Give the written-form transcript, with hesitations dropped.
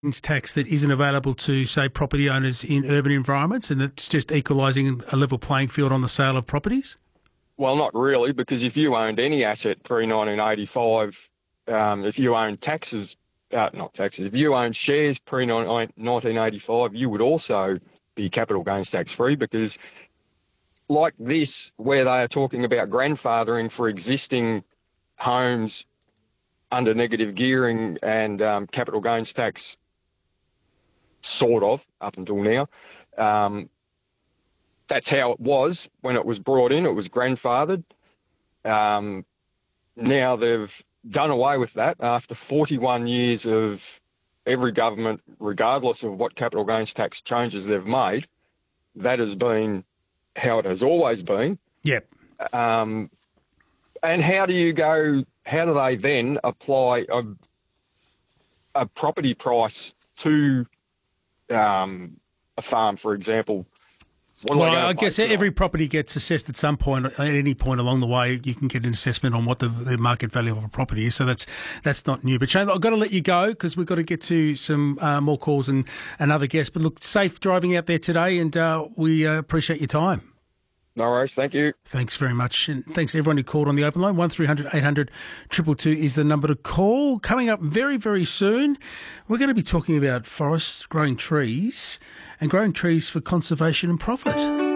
tax that isn't available to, say, property owners in urban environments, and it's just equalising a level playing field on the sale of properties? Well, not really, because if you owned any asset pre-1985, if you owned if you owned shares pre-1985, you would also be capital gains tax free, because like this, where they are talking about grandfathering for existing homes under negative gearing and capital gains tax, sort of, up until now. That's how it was when it was brought in. It was grandfathered. Now they've done away with that after 41 years of every government, regardless of what capital gains tax changes they've made. That has been how it has always been. Yep. And how do they then apply a property price to a farm, for example? Well, I guess every property gets assessed at some point. At any point along the way, you can get an assessment on what the market value of a property is. So that's not new. But Shane, I've got to let you go because we've got to get to some more calls and other guests. But look, safe driving out there today, and we appreciate your time. No worries. Thank you. Thanks very much. And thanks to everyone who called on the open line. 1300 800 222 is the number to call. Coming up very, very soon, we're going to be talking about forests, growing trees, and growing trees for conservation and profit.